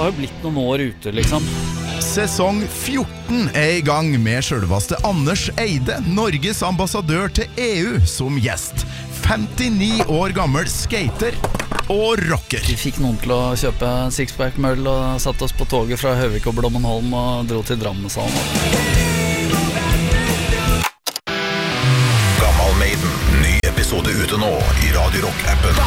har jo blitt noen år ute, liksom. Sesong 14 I gang med selveste Anders Eide, Norges ambassadør til EU, som gjest. 59 år gammel skater og rocker. Vi fikk noen til å kjøpe en sixpack møll og satt oss på toget fra Høvik og Blommenholm og dro til Drammenshallen. Gammal Maiden, ny episode ute nå I Radio Rock-appen.